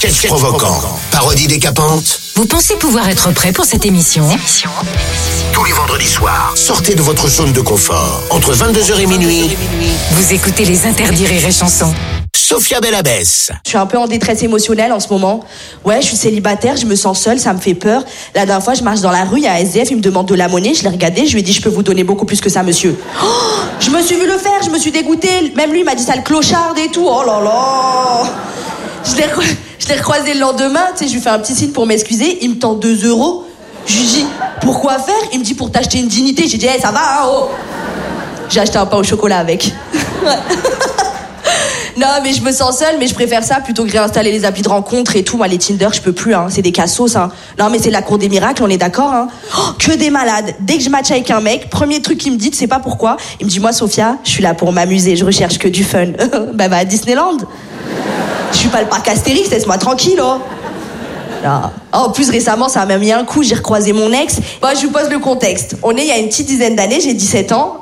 Sketch provocant, parodie décapante. Vous pensez pouvoir être prêt pour cette émission ? Tous les vendredis soirs, sortez de votre zone de confort. Entre 22h et minuit, Vous écoutez les interdits Rire et Chanson. Sophia Bellabès. Je suis un peu en détresse émotionnelle en ce moment. Ouais, je suis célibataire, je me sens seule, ça me fait peur. La dernière fois, je marche dans la rue, il y a un SDF, il me demande de la monnaie, je l'ai regardé, je lui ai dit, je peux vous donner beaucoup plus que ça, monsieur. Oh, je me suis vu le faire, je me suis dégoûtée. Même lui, il m'a dit, sale clocharde et tout. Oh là là. Je l'ai recroisé le lendemain, tu sais, je lui fais un petit signe pour m'excuser, il me tend 2 €. Je lui dis, pourquoi faire ? Il me dit, pour t'acheter une dignité. J'ai dit, hey, ça va, hein, oh. J'ai acheté un pain au chocolat avec. Non, mais je me sens seule, mais je préfère ça plutôt que réinstaller les applis de rencontre et tout. Moi, les Tinder, je peux plus, hein. C'est des cassos, hein. Non, mais c'est la cour des miracles, on est d'accord, hein. Oh, que des malades. Dès que je match avec un mec, premier truc qu'il me dit, tu sais pas pourquoi, il me dit, moi, Sophia, je suis là pour m'amuser, je recherche que du fun. Bah, à Disneyland. Je suis pas le parc Astérix, laisse-moi tranquille, oh. Non. Oh, en plus, récemment, ça m'a mis un coup, j'ai recroisé mon ex. Moi, je vous pose le contexte. On est il y a une petite dizaine d'années, j'ai 17 ans.